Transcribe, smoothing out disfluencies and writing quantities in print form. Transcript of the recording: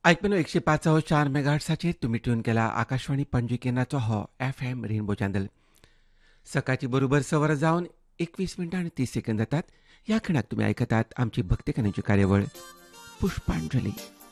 ऐकून 105.4 मेगाहर्ट्झाचेर तुम्ही ट्यून केला आकाशवाणी पणजी केंद्राचो हो FM रेनबो चॅनल. सकाळची बरोबर 6 जावन 21 मिनटां आणि 30 सेकंद जातात. ह्या खिणाक तुम्ही ऐकतात आमची भक्ती कन्याची कार्यावळ पुष्पांजली.